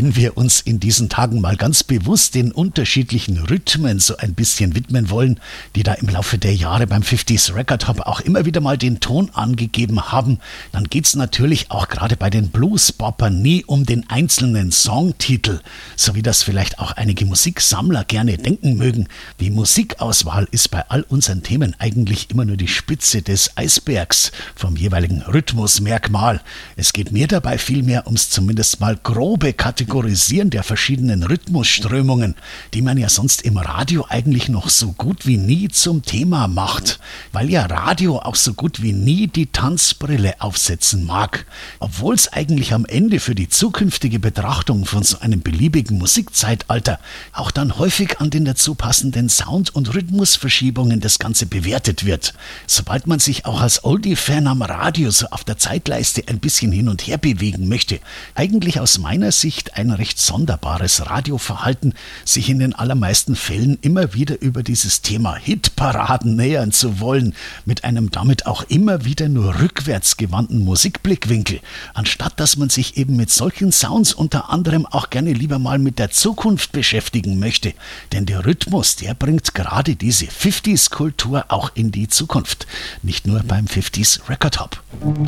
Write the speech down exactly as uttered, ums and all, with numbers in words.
wenn wir uns in diesen Tagen mal ganz bewusst den unterschiedlichen Rhythmen so ein bisschen widmen wollen, die da im Laufe der Jahre beim fünfziger Record Hop auch immer wieder mal den Ton angegeben haben, dann geht's natürlich auch gerade bei den Blues-Boppern nie um den einzelnen Songtitel, so wie das vielleicht auch einige Musiksammler gerne denken mögen. Die Musikauswahl ist bei all unseren Themen eigentlich immer nur die Spitze des Eisbergs vom jeweiligen Rhythmusmerkmal. Es geht mir dabei vielmehr ums zumindest mal grobe Kategorisieren der verschiedenen Rhythmusströmungen, die man ja sonst im Radio eigentlich noch so gut wie nie zum Thema macht, weil ja Radio auch so gut wie nie die Tanzbrille aufsetzen mag. Obwohl es eigentlich am Ende für die zukünftige Betrachtung von so einem beliebigen Musikzeitalter auch dann häufig an den dazu passenden Sound- und Rhythmusverschiebungen das Ganze bewertet wird. Sobald man sich auch als Oldie-Fan am Radio so auf der Zeitleiste ein bisschen hin und her bewegen möchte, eigentlich aus meiner Sicht ein recht sonderbares Radioverhalten, sich in den allermeisten Fällen immer wieder über dieses Thema Hitparaden nähern zu wollen, mit einem damit auch immer wieder nur rückwärts gewandten Musikblickwinkel, anstatt dass man sich eben mit solchen Sounds unter anderem auch gerne lieber mal mit der Zukunft beschäftigen möchte. Denn der Rhythmus, der bringt gerade diese fünfziger-Kultur auch in die Zukunft. Nicht nur beim fünfziger Record Hop.